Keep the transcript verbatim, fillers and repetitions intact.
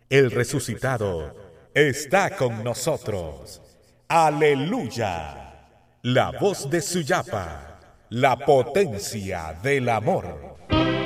El resucitado está con nosotros. Aleluya. La voz de Suyapa, la potencia del amor.